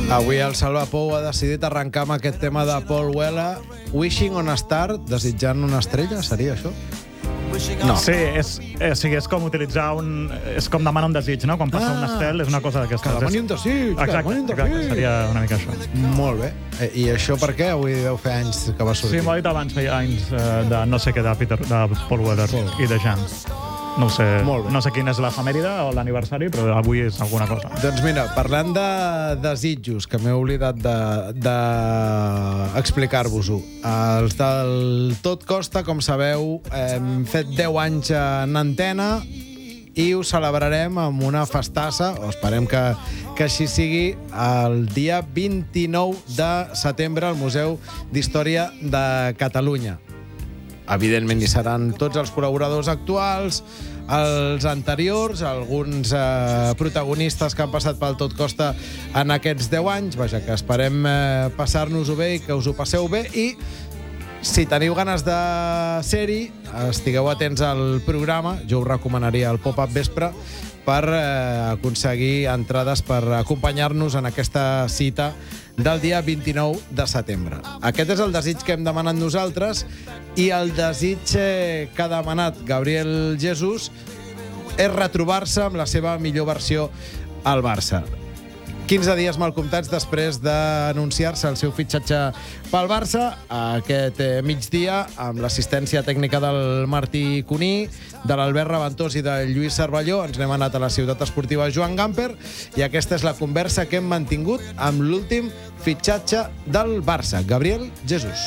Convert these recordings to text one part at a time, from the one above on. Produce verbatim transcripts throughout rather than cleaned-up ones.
Avui el Salva Pou ha decidit arrencar amb aquest tema de Paul Weller, Wishing on a Star, desitjant una estrella, seria això? No. Sí, és, és, sí, és com utilitzar un... És com demanar un desig, no? Quan passa ah, un estel, és una cosa d'aquestes. Que demani un desig, que demani un desig. Exacte, seria una mica això. Molt bé. I això per què? Avui deu fer anys que va sortir. Sí, m'ho ha dit abans, feia anys de no sé què de, Peter, de Paul Weller Paul. I de Jan. No sé, no sé quina és l'efemèride o l'aniversari, però avui és alguna cosa. Doncs mira, parlant de desitjos, que m'he oblidat d'explicar-vos-ho. Els del Tot Costa, com sabeu, hem fet deu anys en antena i ho celebrarem amb una festassa, o esperem que, que així sigui, el dia vint-i-nou de setembre al Museu d'Història de Catalunya. Evidentment hi seran tots els col·laboradors actuals, els anteriors, alguns eh, protagonistes que han passat pel Tot Costa en aquests deu anys. Vaja, que esperem eh, passar-nos-ho bé i que us ho passeu bé. I si teniu ganes de ser-hi, estigueu atents al programa. Jo us recomanaria el Pop-Up Vespre per eh, aconseguir entrades per acompanyar-nos en aquesta cita del dia vint-i-nou de setembre. Aquest és el desig que hem demanat nosaltres i el desig que ha demanat Gabriel Jesús és retrobar-se amb la seva millor versió al Barça. quinze dies mal comptats després d'anunciar-se el seu fitxatge pel Barça. Aquest migdia, amb l'assistència tècnica del Martí Cuní, de l'Albert Raventós i del Lluís Cervelló, ens n'hem anat a la ciutat esportiva Joan Gamper i aquesta és la conversa que hem mantingut amb l'últim fitxatge del Barça, Gabriel Jesús.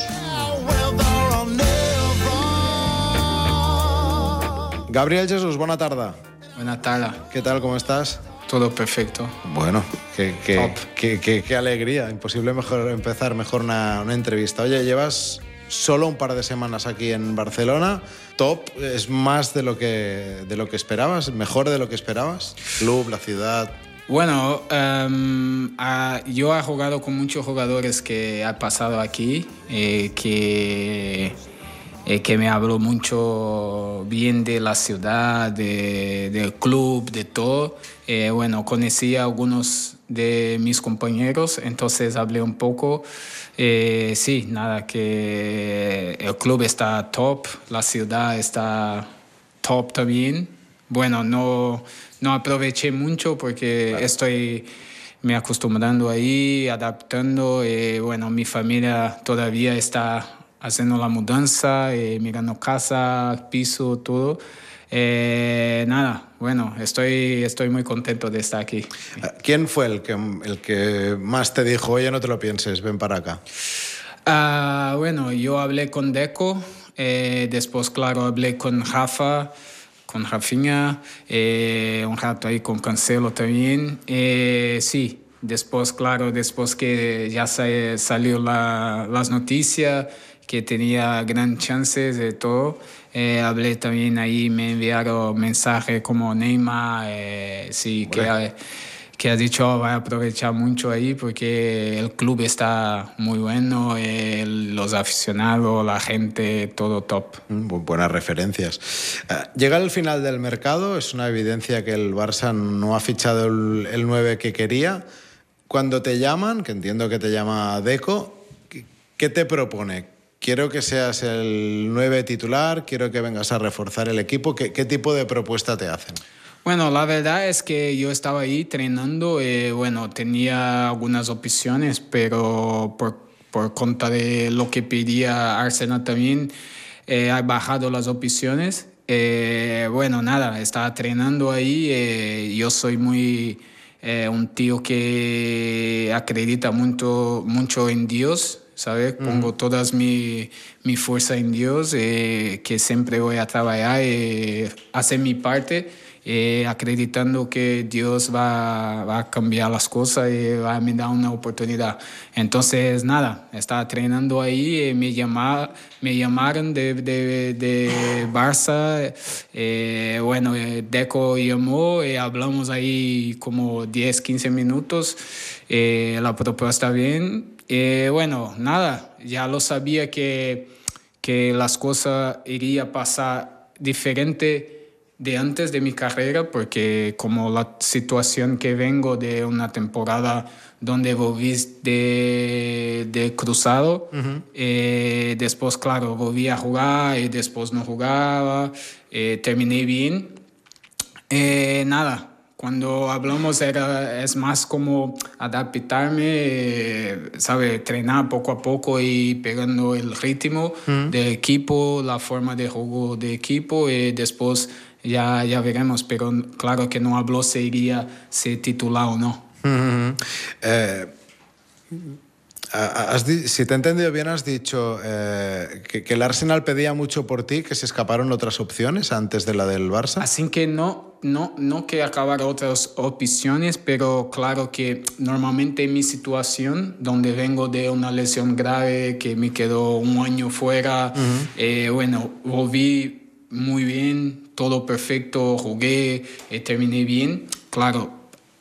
Gabriel Jesús, bona tarda. Buena tarde. ¿Qué tal? ¿Cómo estás? Todo perfecto. Bueno, qué, qué, qué, qué, qué alegría. Imposible mejor empezar mejor una, una entrevista. Oye, llevas solo un par de semanas aquí en Barcelona. Top, ¿es más de lo que, de lo que esperabas? ¿Mejor de lo que esperabas? Club, la ciudad... Bueno, um, uh, yo he jugado con muchos jugadores que han pasado aquí, eh, que... que me habló mucho bien de la ciudad, de, del club, de todo. Eh, bueno, conocí a algunos de mis compañeros, entonces hablé un poco. Eh, sí, nada, que el club está top, la ciudad está top también. Bueno, no, no aproveché mucho porque claro. Estoy me acostumbrando ahí, adaptando. Eh, bueno, mi familia todavía está haciendo la mudanza, eh, mirando casa, piso, todo. Eh, nada, bueno, estoy, estoy muy contento de estar aquí. ¿Quién fue el que, el que más te dijo, oye, no te lo pienses, ven para acá? Uh, bueno, yo hablé con Deco, eh, después, claro, hablé con Rafa, con Rafinha, eh, un rato ahí con Cancelo también. Eh, sí, después, claro, después que ya se, salió la, las noticias, que tenía gran chances de todo. Eh, hablé también ahí, me enviaron mensajes como Neymar, eh, sí, que ha, que ha dicho oh, va a aprovechar mucho ahí porque el club está muy bueno, eh, los aficionados, la gente, todo top. Mm, buenas referencias. Uh, llega el final del mercado, es una evidencia que el Barça no ha fichado el, el nueve que quería. Cuando te llaman, que entiendo que te llama Deco, ¿qué, qué te propone? Quiero que seas el nueve titular, quiero que vengas a reforzar el equipo. ¿Qué, qué tipo de propuesta te hacen? Bueno, la verdad es que yo estaba ahí entrenando, eh, bueno, tenía algunas opciones, pero por, por cuenta de lo que pedía Arsenal también, eh, he bajado las opciones. Eh, bueno, nada, estaba entrenando ahí, eh, yo soy muy... Eh, un tío que acredita mucho, mucho en Dios, ¿sabes? Mm. Pongo toda mi, mi fuerza en Dios, eh, que siempre voy a trabajar, eh, hacer mi parte, eh, acreditando que Dios va, va a cambiar las cosas y va a me dar una oportunidad. Entonces, nada, estaba entrenando ahí, eh, me, llama, me llamaron de, de, de Barça, eh, bueno, eh, Deco llamó, eh, hablamos ahí como diez, quince minutos, eh, la propuesta bien. Eh, bueno, nada, ya lo sabía que, que las cosas irían a pasar diferente de antes de mi carrera, porque como la situación que vengo de una temporada donde volví de, de cruzado, uh-huh. eh, después, claro, volví a jugar y después no jugaba, eh, terminé bien. Eh, nada, cuando hablamos era, es más como adaptarme, eh, ¿sabe? Entrenar poco a poco y pegando el ritmo uh-huh. del equipo, la forma de juego de equipo y después ya, ya veremos, pero claro que no hablo si iría ser titular o no. Uh-huh. Eh, has di- si te he entendido bien, has dicho eh, que, que el Arsenal pedía mucho por ti, que se escaparon otras opciones antes de la del Barça. Así que no, no, no que acabar otras opciones, pero claro que normalmente en mi situación, donde vengo de una lesión grave, que me quedó un año fuera, uh-huh. eh, bueno, volví muy bien, todo perfecto, jugué, eh, terminé bien, claro.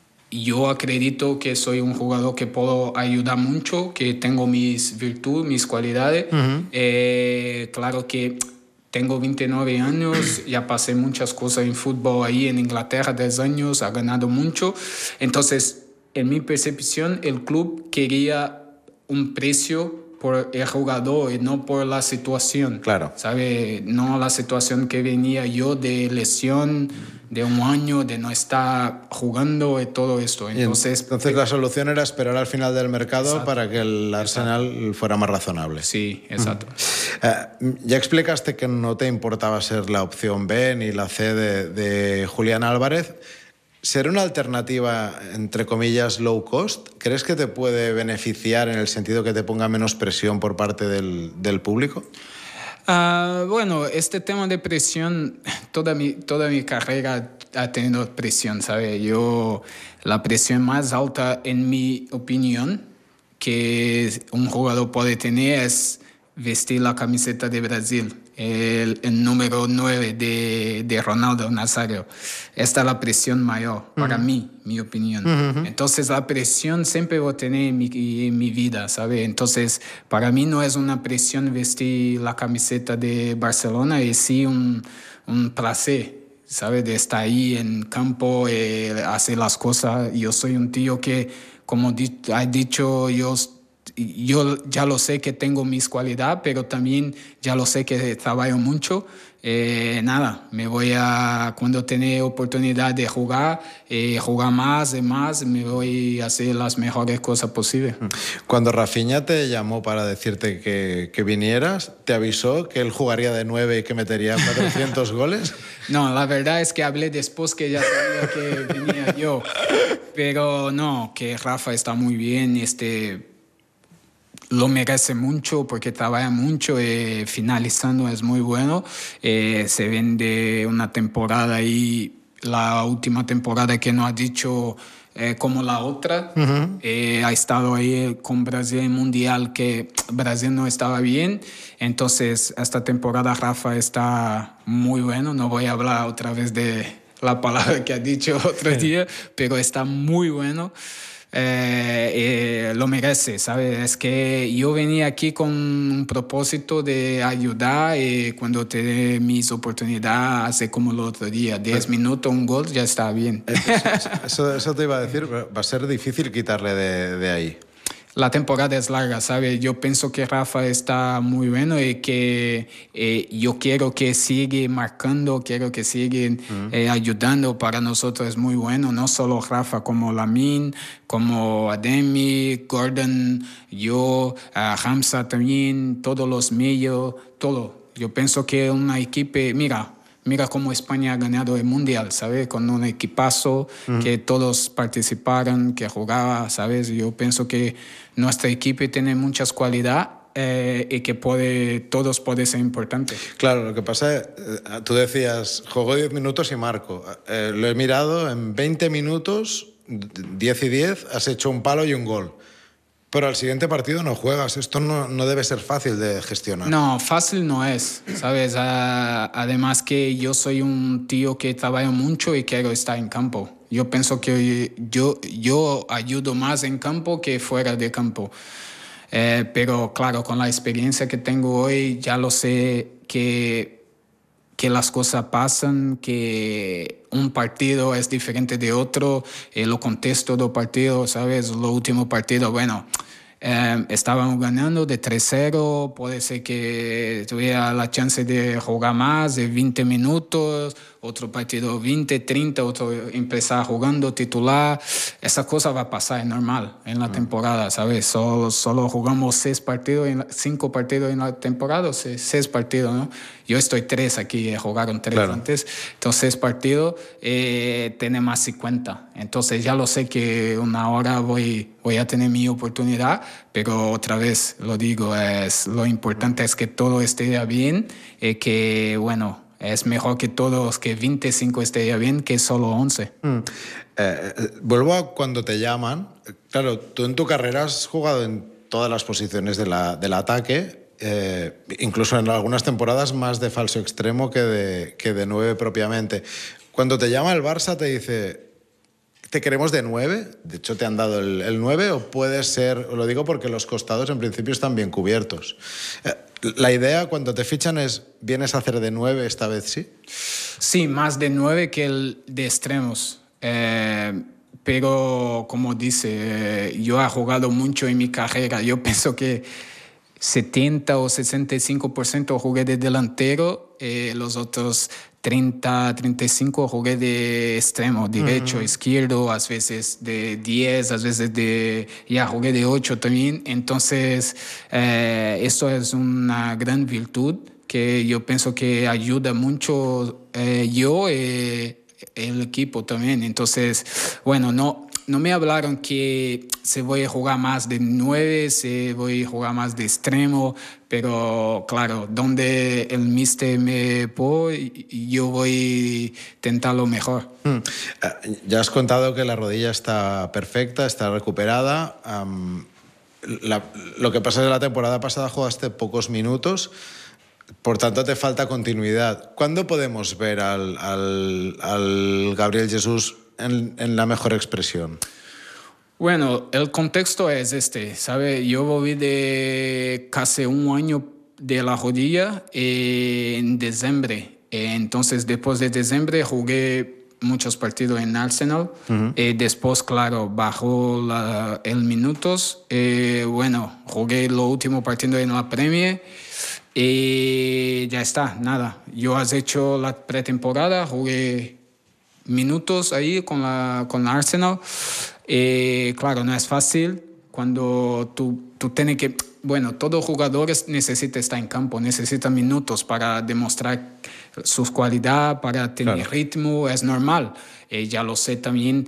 Yo acredito que soy un jugador que puedo ayudar mucho, que tengo mis virtudes, mis cualidades. Uh-huh. Eh, claro que tengo veintinueve años, ya pasé muchas cosas en fútbol ahí en Inglaterra, diez años, ha ganado mucho. Entonces, en mi percepción, el club quería un precio por el jugador y no por la situación. Claro. ¿Sabe? No la situación que venía yo de lesión, de un año, de no estar jugando y todo esto. Entonces, entonces la solución era esperar al final del mercado. Exacto. Para que el Arsenal exacto. fuera más razonable. Sí, exacto. Uh-huh. Uh, ya explicaste que no te importaba ser la opción B ni la C de, de Julián Álvarez. ¿Ser una alternativa, entre comillas, low cost? ¿Crees que te puede beneficiar en el sentido que te ponga menos presión por parte del, del público? Uh, bueno, este tema de presión, toda mi, toda mi carrera ha tenido presión, ¿sabes? Yo, la presión más alta, en mi opinión, que un jugador puede tener es vestir la camiseta de Brasil, el, el número nueve de, de Ronaldo Nazário. Esta es la presión mayor, uh-huh. para mí, mi opinión. Uh-huh. Entonces, la presión siempre voy a tener en mi, en mi vida, ¿sabes? Entonces, para mí no es una presión vestir la camiseta de Barcelona, es sí un, un placer, ¿sabes? De estar ahí en campo, eh, hacer las cosas. Yo soy un tío que, como di- ha dicho, yo... Yo ya lo sé que tengo mis cualidades, pero también ya lo sé que trabajo mucho. Eh, nada, me voy a, cuando tenga oportunidad de jugar, eh, jugar más y más, me voy a hacer las mejores cosas posibles. Cuando Rafinha te llamó para decirte que, que vinieras, ¿te avisó que él jugaría de nueve y que metería cuatrocientos goles? No, la verdad es que hablé después que ya sabía que venía yo. Pero no, que Rafa está muy bien, este... lo merece mucho porque trabaja mucho, eh, finalizando es muy bueno, eh, se vende una temporada y la última temporada que no ha dicho eh, como la otra, uh-huh. eh, ha estado ahí con Brasil en Mundial que Brasil no estaba bien, entonces esta temporada Rafa está muy bueno, no voy a hablar otra vez de la palabra que ha dicho otro día, pero está muy bueno. Eh, eh, lo merece, ¿sabes? Es que yo venía aquí con un propósito de ayudar y cuando te dé mis oportunidades, hace como el otro día, diez minutos, un gol, ya está bien. Eso, eso, eso te iba a decir, va a ser difícil quitarle de, de ahí. La temporada es larga, ¿sabes? Yo pienso que Rafa está muy bueno y que eh, yo quiero que siga marcando, quiero que siga uh-huh. eh, ayudando. Para nosotros es muy bueno, no solo Rafa, como Lamine, como Ademi, Gordon, yo, uh, Hamza también, todos los medios, todo. Yo pienso que una equipo, mira, Mira cómo España ha ganado el Mundial, ¿sabes? Con un equipazo, uh-huh. que todos participaron, que jugaba, ¿sabes? Yo pienso que nuestra equipo tiene muchas cualidades eh, y que puede, todos pueden ser importantes. Claro, lo que pasa es, eh, tú decías, jugó diez minutos y marco. Eh, lo he mirado, en veinte minutos, diez y diez, has hecho un palo y un gol. Pero al siguiente partido no juegas. Esto no, no debe ser fácil de gestionar. No, fácil no es, ¿sabes? Uh, además que yo soy un tío que trabaja mucho y quiero estar en campo. Yo pienso que yo, yo ayudo más en campo que fuera de campo. Eh, pero claro, con la experiencia que tengo hoy, ya lo sé que que las cosas pasan, que un partido es diferente de otro, eh, lo contexto del partido, ¿sabes? Lo último partido, bueno, eh, estábamos ganando de tres cero, puede ser que tuviera la chance de jugar más, de veinte minutos, otro partido veinte, treinta, otro empezar jugando titular. Esa cosa va a pasar, es normal en la mm. temporada, ¿sabes? Solo, solo jugamos seis partidos, en la, cinco partidos en la temporada, seis, seis partidos, ¿no? Yo estoy tres aquí, jugaron tres claro. antes. Entonces, seis partidos, eh, tiene más cincuenta. Entonces, ya lo sé que una hora voy, voy a tener mi oportunidad, pero otra vez lo digo, es, lo importante es que todo esté bien, eh, que, bueno, es mejor que todos, que veinticinco esté bien, que solo once. Mm. Eh, vuelvo a cuando te llaman. Claro, tú en tu carrera has jugado en todas las posiciones de la, del ataque, eh, incluso en algunas temporadas más de falso extremo que de, que de nueve propiamente. Cuando te llama el Barça te dice, ¿te queremos de nueve? De hecho, ¿te han dado el, el nueve o puede ser? Lo digo porque los costados en principio están bien cubiertos. Eh, La idea cuando te fichan es, ¿vienes a hacer de nueve esta vez, sí? Sí, más de nueve que el de extremos. Eh, pero, como dice, eh, yo he jugado mucho en mi carrera. Yo pienso que setenta o sesenta y cinco por ciento jugué de delantero, eh, los otros treinta, treinta y cinco jugué de extremo, derecho, uh-huh. izquierdo, a veces de diez, a veces de, ya jugué de ocho también. Entonces, eh, esto es una gran virtud que yo pienso que ayuda mucho eh, yo eh, el equipo también. Entonces, bueno, no... No me hablaron que se voy a jugar más de nueve, se voy a jugar más de extremo, pero claro, donde el míster me pone, yo voy a intentar lo mejor. Mm. Uh, ya has contado que la rodilla está perfecta, está recuperada. Um, la, lo que pasa es que la temporada pasada jugaste pocos minutos, por tanto te falta continuidad. ¿Cuándo podemos ver al, al, al Gabriel Jesús En, en la mejor expresión? Bueno, el contexto es este, ¿sabe? Yo volví de casi un año de la rodilla eh, en diciembre. Eh, entonces, después de diciembre jugué muchos partidos en Arsenal. Uh-huh. Eh, después, claro, bajó la, el minutos. Eh, bueno, jugué los últimos partidos en la Premier. Y ya está, nada. Yo has hecho la pretemporada, jugué minutos ahí con la con Arsenal. Eh, claro, no es fácil cuando tú, tú tienes que... Bueno, todo jugador necesita estar en campo, necesita minutos para demostrar sus cualidades, para tener claro. ritmo, es normal. Eh, ya lo sé también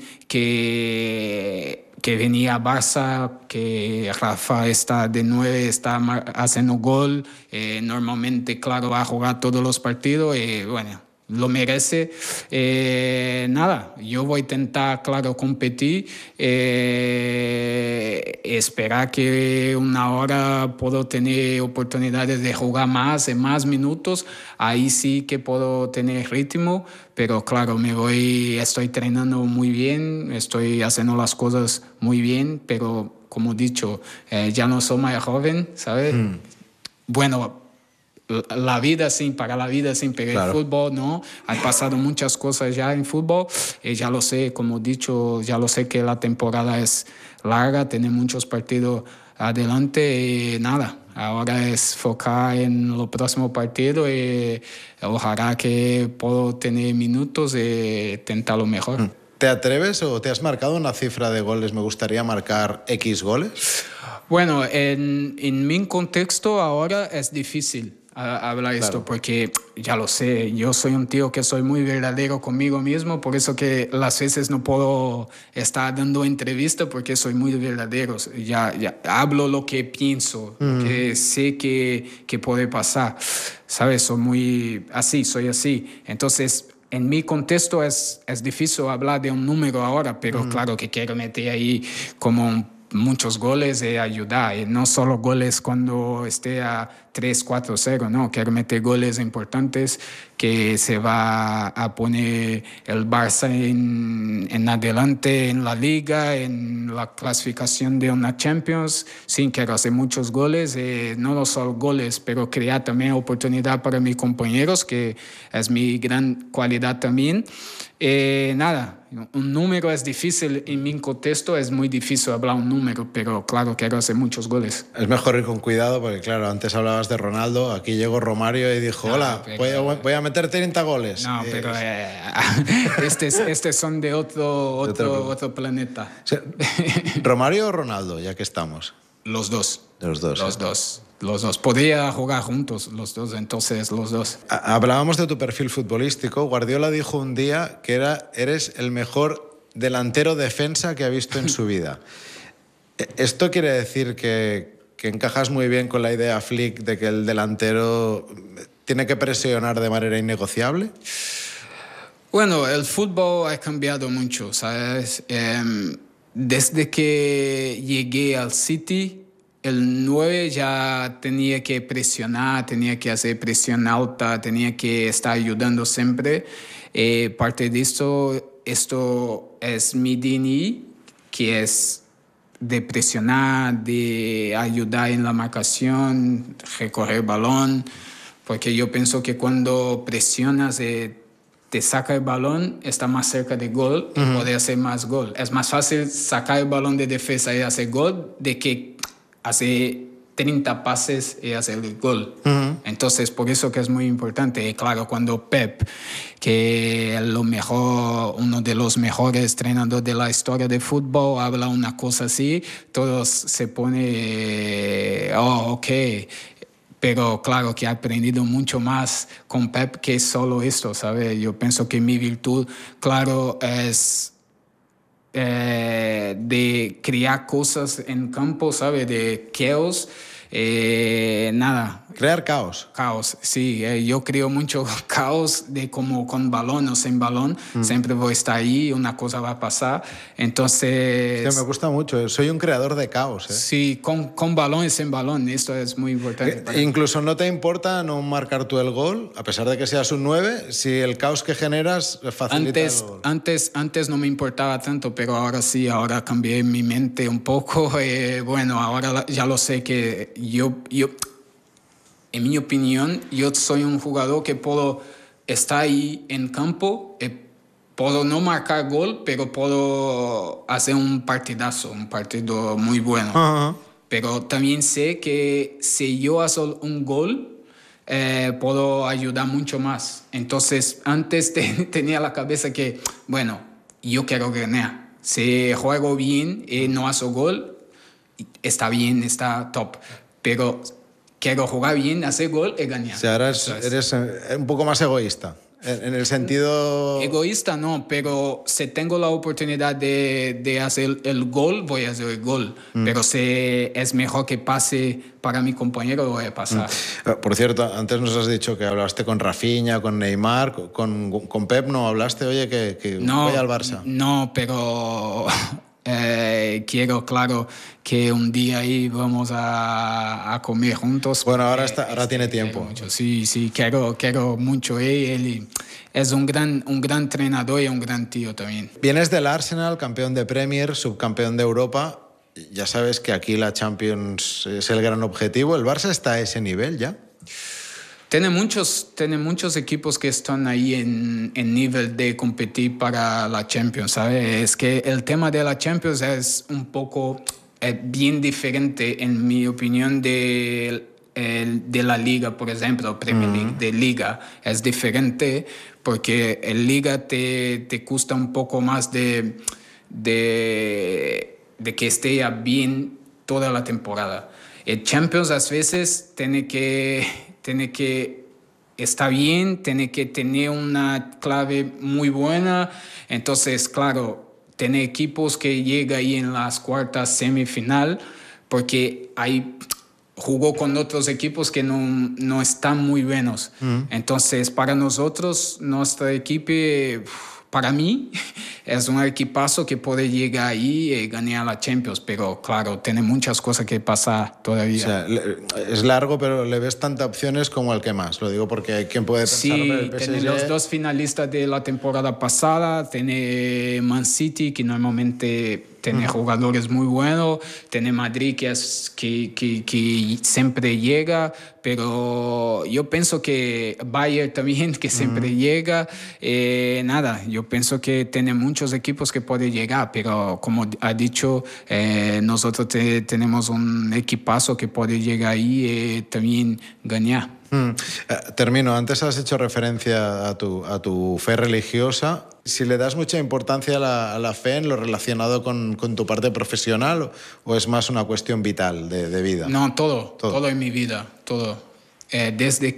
que, que venía Barça, que Rafa está de nueve, está haciendo gol. Eh, normalmente, claro, va a jugar todos los partidos y bueno... lo merece. Eh, nada, yo voy a intentar, claro, competir, eh, esperar que una hora puedo tener oportunidades de jugar más y más minutos, ahí sí que puedo tener ritmo, pero claro, me voy, estoy entrenando muy bien, estoy haciendo las cosas muy bien, pero como he dicho, eh, ya no soy más joven, ¿sabes? Mm. Bueno, la vida sin, para la vida sin pegar claro. el fútbol, ¿no? Han pasado muchas cosas ya en fútbol, y ya lo sé, como he dicho, ya lo sé que la temporada es larga, tiene muchos partidos adelante y nada, ahora es focar en los próximos partidos y ojalá que puedo tener minutos y intentar lo mejor. ¿Te atreves o te has marcado una cifra de goles? Me gustaría marcar X goles. Bueno, en, en mi contexto ahora es difícil hablar claro. esto porque ya lo sé, yo soy un tío que soy muy verdadero conmigo mismo, por eso que las veces no puedo estar dando entrevistas porque soy muy verdadero, ya, ya hablo lo que pienso, mm. que sé que, que puede pasar, ¿sabes? Soy muy así, soy así, entonces en mi contexto es, es difícil hablar de un número ahora, pero mm. claro que quiero meter ahí como un muchos goles y ayudar, y no solo goles cuando esté a tres cuatro cero, no, quiero meter goles importantes que se va a poner el Barça en, en adelante en la liga, en la clasificación de una Champions. Sí, quiero hacer muchos goles, eh, no solo goles, pero crear también oportunidad para mis compañeros, que es mi gran cualidad también. Eh, nada, un número es difícil, en mi contexto es muy difícil hablar un número, pero claro, quiero hacer muchos goles. Es mejor ir con cuidado porque, claro, antes hablabas de Ronaldo, aquí llegó Romario y dijo, no, hola, pero, voy, a, voy a meter treinta goles. No, eh, pero eh, estos, estos son de otro, otro, otro, otro planeta. O sea, ¿Romario o Ronaldo, ya que estamos? Los dos. Los dos. Los ¿eh? dos. Los dos. Podía jugar juntos los dos, entonces los dos. Hablábamos de tu perfil futbolístico. Guardiola dijo un día que era, eres el mejor delantero defensa que ha visto en su vida. ¿Esto quiere decir que, que encajas muy bien con la idea Flick de que el delantero tiene que presionar de manera innegociable? Bueno, el fútbol ha cambiado mucho, ¿sabes? Eh, desde que llegué al City, el nueve ya tenía que presionar, tenía que hacer presión alta, tenía que estar ayudando siempre. Eh, parte de esto, esto es mi D N I, que es de presionar, de ayudar en la marcación, recoger el balón, porque yo pienso que cuando presionas, eh, te saca el balón, está más cerca del gol y uh-huh. puede hacer más gol. Es más fácil sacar el balón de defensa y hacer gol de que hace treinta pases y hace el gol. Uh-huh. Entonces, por eso que es muy importante. Y claro, cuando Pep, que es lo mejor, uno de los mejores entrenadores de la historia de fútbol, habla una cosa así, todos se pone, oh, ok. Pero claro que he aprendido mucho más con Pep que solo esto, ¿sabes? Yo pienso que mi virtud, claro, es Eh, de crear cosas en campo, ¿sabes? De caos, eh, nada. Crear caos. Caos, sí. Eh, yo creo mucho caos de como con balón o sin balón. Mm. Siempre voy a estar ahí, una cosa va a pasar. Entonces... Sí, me gusta mucho. Soy un creador de caos. ¿eh? Sí, con, con balón y sin balón. Esto es muy importante. Eh, incluso no te importa no marcar tú el gol, a pesar de que seas un nueve, si el caos que generas facilita antes, el gol. Antes, antes no me importaba tanto, pero ahora sí, ahora cambié mi mente un poco. Eh, bueno, ahora ya lo sé que yo... yo en mi opinión, yo soy un jugador que puedo estar ahí en campo, eh, puedo no marcar gol, pero puedo hacer un partidazo, un partido muy bueno. Uh-huh. Pero también sé que si yo hago un gol, eh, puedo ayudar mucho más. Entonces, antes te, tenía la cabeza que, bueno, yo quiero ganar. Si juego bien y no hago gol, está bien, está top. Pero... quiero jugar bien, hacer gol y ganar. O sea, ahora es, eres un poco más egoísta, en el sentido... Egoísta no, pero si tengo la oportunidad de, de hacer el gol, voy a hacer el gol. Mm. Pero si es mejor que pase para mi compañero, voy a pasar. Mm. Por cierto, antes nos has dicho que hablaste con Rafinha, con Neymar, con, con Pep, ¿no hablaste? Oye, que, que no, voy al Barça. No, pero... Eh, quiero, claro, que un día ahí vamos a, a comer juntos. Bueno, ahora, está, ahora tiene tiempo. Mucho. Sí, sí, quiero, quiero mucho. Eh, él es un gran, un gran entrenador y un gran tío también. Vienes del Arsenal, campeón de Premier, subcampeón de Europa. Ya sabes que aquí la Champions es el gran objetivo. ¿El Barça está a ese nivel ya? Tiene muchos, tiene muchos equipos que están ahí en, en nivel de competir para la Champions, ¿sabes? Es que el tema de la Champions es un poco eh, bien diferente, en mi opinión, de, el, de la Liga, por ejemplo, Premier League, uh-huh. de Liga. Es diferente porque en Liga te, te cuesta un poco más de, de, de que esté bien toda la temporada. El Champions a veces tiene que... tiene que estar bien, tiene que tener una clave muy buena. Entonces, claro, tiene equipos que llegan ahí en las cuartas semifinal porque ahí jugó con otros equipos que no, no están muy buenos. Mm. Entonces, para nosotros, nuestro equipo para mí es un equipazo que puede llegar ahí y ganar la Champions, pero claro, tiene muchas cosas que pasar todavía. O sea, es largo, pero le ves tantas opciones como el que más. Lo digo porque hay quien puede pensar... Sí, el P S G... tiene los dos finalistas de la temporada pasada, tiene Man City, que normalmente tiene uh-huh. jugadores muy buenos, tiene Madrid, que, es, que, que, que siempre llega, pero yo pienso que Bayern también, que siempre uh-huh. llega. Eh, nada, yo pienso que tiene muchos equipos que pueden llegar, pero como ha dicho, eh, nosotros te, tenemos un equipazo que puede llegar ahí y también ganar. Mm. Eh, termino. Antes has hecho referencia a tu, a tu fe religiosa. Si le das mucha importancia a la, a la fe en lo relacionado con, con tu parte profesional, o, o es más una cuestión vital de, de vida. No, todo, todo, todo en mi vida, todo. Eh, desde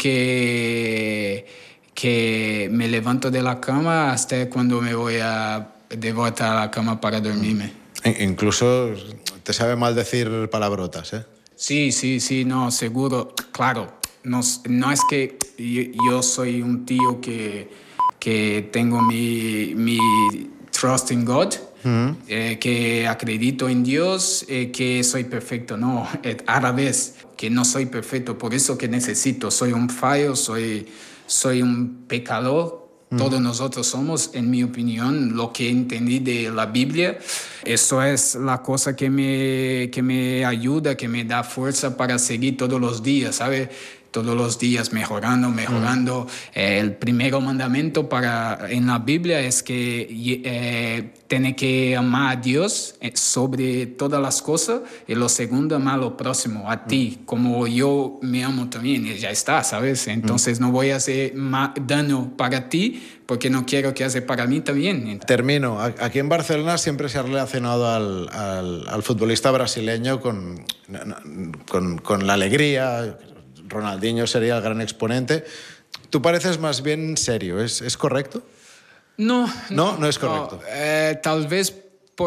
que, que me levanto de la cama hasta cuando me voy a, de vuelta a la cama para dormirme. Mm. Incluso te sabe mal decir palabrotas, ¿eh? Sí, sí, sí, no, seguro, claro. No, no es que yo, yo soy un tío que, que tengo mi, mi trust in God, uh-huh. eh, que acredito en Dios, eh, que soy perfecto. No, eh, a la vez que no soy perfecto, por eso que necesito. Soy un fallo, soy, soy un pecador. Uh-huh. Todos nosotros somos, en mi opinión, lo que entendí de la Biblia. Eso es la cosa que me, que me ayuda, que me da fuerza para seguir todos los días, ¿sabes? Todos los días mejorando, mejorando. Mm. Eh, el primer mandamiento para, en la Biblia es que eh, tiene que amar a Dios sobre todas las cosas, y lo segundo, amar a lo próximo, a mm. ti, como yo me amo también, y ya está, ¿sabes? Entonces mm. no voy a hacer daño para ti porque no quiero que hace para mí también. Termino. Aquí en Barcelona siempre se ha relacionado al, al, al futbolista brasileño con, con, con la alegría. Ronaldinho sería el gran exponente. Tú pareces más bien serio, ¿es, es correcto? No. No, no, no es correcto. No, eh, tal vez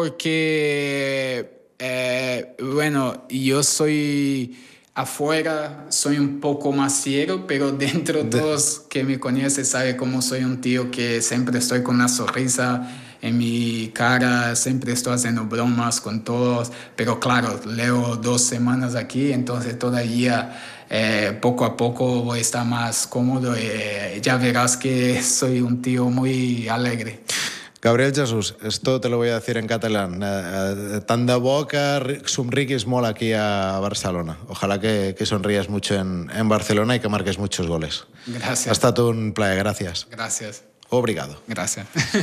porque, eh, bueno, yo soy afuera, soy un poco más serio, pero dentro de... todos que me conocen saben cómo soy un tío que siempre estoy con una sonrisa en mi cara, siempre estoy haciendo bromas con todos, pero claro, leo dos semanas aquí, entonces todavía eh, poco a poco voy a estar más cómodo y eh, ya verás que soy un tío muy alegre. Gabriel Jesús, esto te lo voy a decir en catalán. Eh, tant de bo que somriguis molt aquí a Barcelona. Ojalá que, que sonrías mucho en, en Barcelona y que marques muchos goles. Gracias. Ha estat un plaer, gràcies. Gràcies. Obrigado. Gràcies.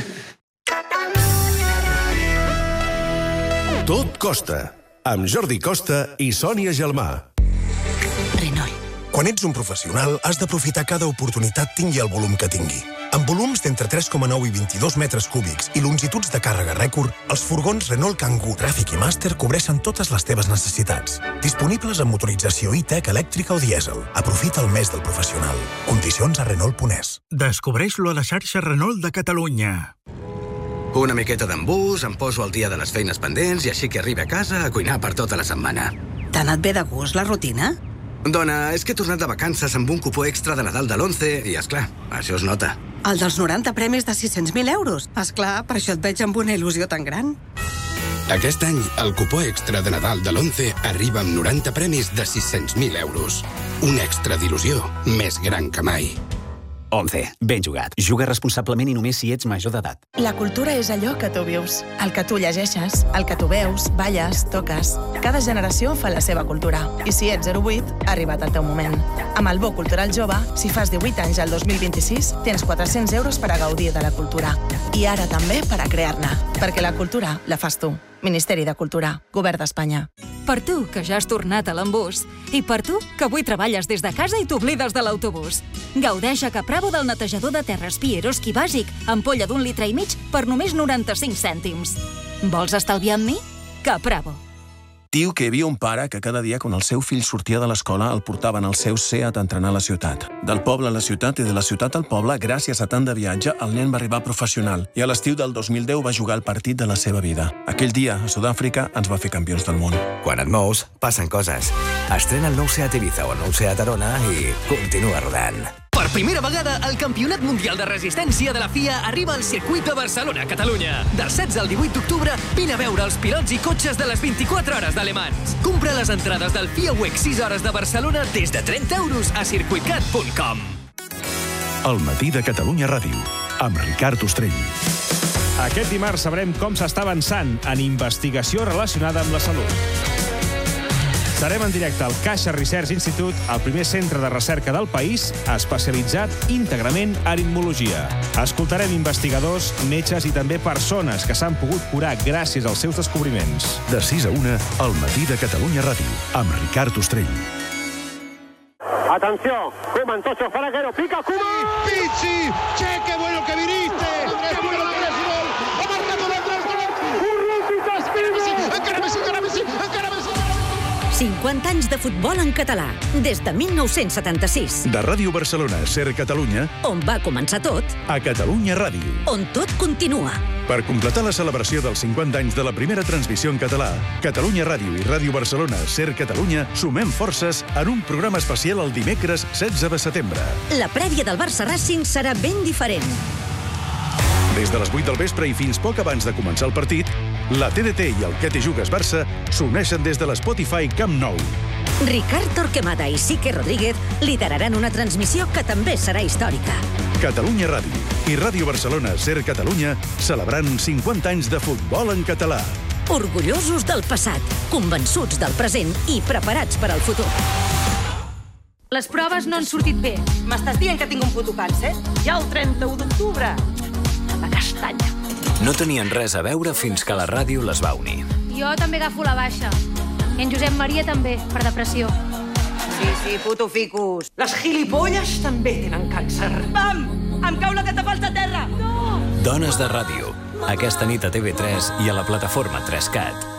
Tot costa, amb Jordi Costa i Sònia Gelmà. Renault. Quan ets un professional, has d'aprofitar cada oportunitat tingui el volum que tingui. Amb volums d'entre tres coma nou i vint-i-dos metres cúbics i longituds de càrrega rècord, els furgons Renault Kangoo, Traffic i Master cobreixen totes les teves necessitats. Disponibles amb motorització e-tech, elèctrica o dièsel. Aprofita el mes del professional. Condicions a Renault punt es. Descobreix-lo a la xarxa Renault de Catalunya. Una miqueta d'embús, em poso al dia de les feines pendents i així que arribi a casa a cuinar per tota la setmana. T'ha anat bé de gust la rutina? Dona, és que he tornat de vacances amb un cupó extra de Nadal de l'onze i, esclar, això es nota. El dels noranta premis de sis-cents mil euros? Esclar, per això et veig amb una il·lusió tan gran. Aquest any, el cupó extra de Nadal de l'onze arriba amb noranta premis de sis-cents mil euros. Un extra d'il·lusió més gran que mai. once. Ben jugat. Juga responsablement i només si ets major d'edat. La cultura és allò que tu vius, el que tu llegeixes, el que tu veus, balles, toques. Cada generació fa la seva cultura. I si ets zero vuit, ha arribat el teu moment. Amb el Bo Cultural Jove, si fas divuit anys al dos mil vint-i-sis, tens quatre-cents euros per a gaudir de la cultura. I ara també per a crear-ne. Perquè la cultura la fas tu. Ministeri de Cultura, Govern d'Espanya. Per tu, que ja has tornat a l'embús. I per tu, que avui treballes des de casa i t'oblides de l'autobús. Gaudeix a Capravo del netejador de terres Pi Eroski bàsic, ampolla d'un litre i mig per només noranta-cinc cèntims. Vols estalviar amb mi? Capravo. Diu que hi havia un pare que cada dia, quan el seu fill sortia de l'escola, el portaven al seu Seat a entrenar a la ciutat. Del poble a la ciutat i de la ciutat al poble, gràcies a tant de viatge, el nen va arribar professional i a l'estiu del dos mil deu va jugar el partit de la seva vida. Aquell dia, a Sud-àfrica, ens va fer campions del món. Quan et mous, passen coses. Estrena el nou Seat Ibiza o el nou Seat Arona i continua rodant. Per Per primera vegada, el Campionat Mundial de Resistència de la F I A arriba al circuit de Barcelona, Catalunya. Del setze al divuit d'octubre, vine a veure els pilots i cotxes de les vint-i-quatre hores d'Ale Mans. Compra les entrades del F I A Week sis hores de Barcelona des de trenta euros a circuitcat punt com. El matí de Catalunya Ràdio, amb Ricard Ostrell. Aquest dimarts sabrem com s'està avançant en investigació relacionada amb la salut. Estarem en directe al Caixa Research Institute, el primer centre de recerca del país especialitzat íntegrament en immunologia. Escoltarem investigadors, metges i també persones que s'han pogut curar gràcies als seus descobriments. De sis a una, al matí de Catalunya Ràdio, amb Ricard Ostrell. Atención, Koeman, Tocho, Faraguero, pica, Koeman. Pizzi, che, qué bueno que viniste. Qué bueno que eres gol. Ha marcado la atrás. Urruti, Spinazzi. Encara Messi, encara Messi, encara Messi. cinquanta anys de futbol en català, des de mil nou-cents setanta-sis. De Ràdio Barcelona a Ser Catalunya, On va començar tot, a Catalunya Ràdio. on tot continua. Per completar la celebració dels cinquanta anys de la primera transmissió en català, Catalunya Ràdio i Ràdio Barcelona a Ser Catalunya sumem forces en un programa especial el dimecres setze de setembre. La prèvia del Barça Racing serà ben diferent. Des de les vuit del vespre i fins poc abans de començar el partit, la T D T i el Que te jugues Barça s'uneixen des de l'Spotify Camp Nou. Ricard Torquemada i Sique Rodríguez lideraran una transmissió que també serà històrica. Catalunya Ràdio i Ràdio Barcelona Ser Catalunya celebrant cinquanta anys de futbol en català. Orgullosos del passat, convençuts del present i preparats per al futur. Les proves no han sortit bé. M'estàs dient que tinc un puto càncer? Ja el trenta-u d'octubre. La castanya. No tenien res a veure fins que la ràdio les va unir. Jo també agafo la baixa. I en Josep Maria també, per depressió. Sí, sí, puto ficus. Les gilipolles també tenen càncer. Pam! Em cau la catapalta a terra! No! Dones de ràdio. Aquesta nit a T V tres i a la plataforma tres cat.